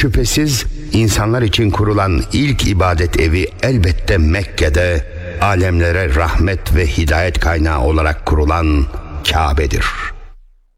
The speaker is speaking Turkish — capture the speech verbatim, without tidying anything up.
Şüphesiz insanlar için kurulan ilk ibadet evi elbette Mekke'de, alemlere rahmet ve hidayet kaynağı olarak kurulan Kabe'dir.